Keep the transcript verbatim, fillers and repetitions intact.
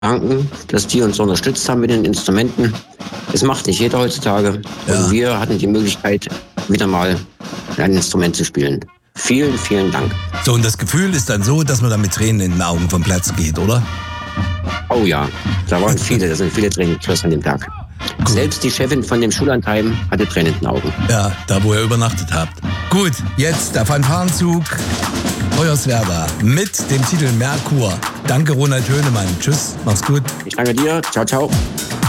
danken, dass die uns unterstützt haben mit den Instrumenten. Es macht nicht jeder heutzutage. Ja. Und wir hatten die Möglichkeit, wieder mal ein Instrument zu spielen. Vielen, vielen Dank. So, und das Gefühl ist dann so, dass man dann mit Tränen in den Augen vom Platz geht, oder? Oh ja, da waren viele, da sind viele Tränen geflossen an dem Tag. Gut. Selbst die Chefin von dem Schullandheim hatte Tränen in den Augen. Ja, da wo ihr übernachtet habt. Gut, jetzt der Fanfarenzug Hoyerswerda mit dem Titel Merkur. Danke Ronald Hönemann. Tschüss, mach's gut. Ich danke dir. Ciao, ciao.